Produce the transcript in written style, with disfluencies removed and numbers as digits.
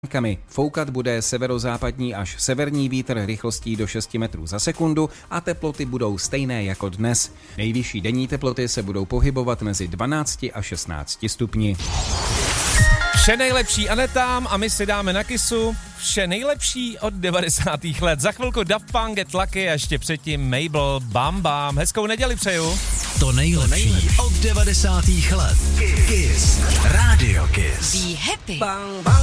Foukat bude severozápadní až severní vítr rychlostí do 6 metrů za sekundu a teploty budou stejné jako dnes. Nejvyšší denní teploty se budou pohybovat mezi 12 a 16 stupni. Vše nejlepší Anetám a my si dáme na kysu vše nejlepší od 90. let. Za chvilku Daft Punk, Get Lucky a ještě předtím Mabel, Bam Bam. Hezkou neděli přeju. To nejlepší od 90. let. Kiss. Radio Kiss. Be happy. Bang, bang.